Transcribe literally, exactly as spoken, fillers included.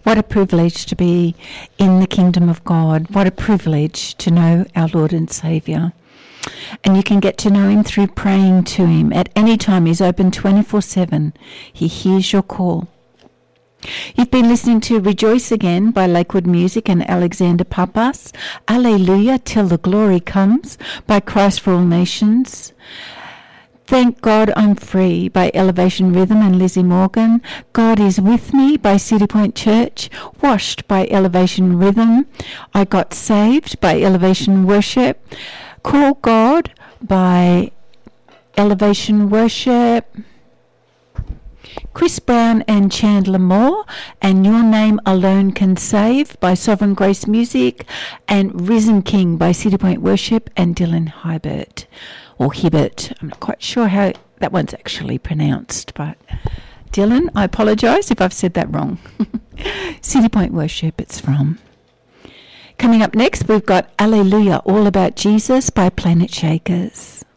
What a privilege to be in the kingdom of God. What a privilege to know our Lord and Saviour. And you can get to know him through praying to him. At any time, he's open twenty-four seven. He hears your call. You've been listening to Rejoice Again by Lakewood Music and Alexander Papas. Alleluia, Till the Glory Comes by Christ for All Nations. Thank God I'm Free by Elevation Rhythm and Lizzie Morgan. God is With Me by City Point Church. Washed by Elevation Rhythm. I Got Saved by Elevation Worship. Call God by Elevation Worship. Chris Brown and Chandler Moore, and Your Name Alone Can Save by Sovereign Grace Music, and Risen King by City Point Worship and Dylan Hibbert. Or Hibbert. I'm not quite sure how that one's actually pronounced, but Dylan, I apologise if I've said that wrong. City Point Worship it's from. Coming up next, we've got Alleluia, All About Jesus by Planet Shakers.